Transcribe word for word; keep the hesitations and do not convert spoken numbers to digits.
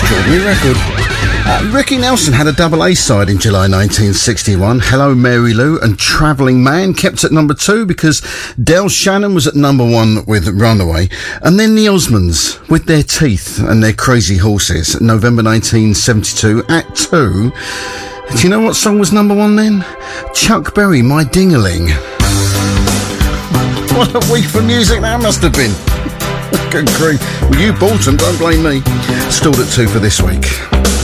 Extraordinary record. Uh, Ricky Nelson had a double A side in July nineteen sixty-one. Hello Mary Lou and Travelling Man kept at number two because Del Shannon was at number one with Runaway. And then the Osmonds with Their Teeth and Their Crazy Horses, November nineteen seventy-two at two. Do you know what song was number one then? Chuck Berry, My Ding-a-Ling. What a week for music that must have been. Good grief. Well, you bought them, don't blame me. Stalled at two for this week.